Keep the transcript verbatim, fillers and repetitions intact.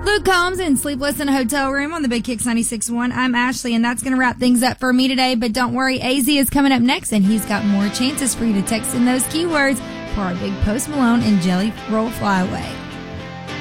Luke Combs and Sleepless in a Hotel Room on the Big Kicks ninety-six point one. I'm Ashley, and that's going to wrap things up for me today. But don't worry, A Z is coming up next, and he's got more chances for you to text in those keywords for our big Post Malone and Jelly Roll Flyaway.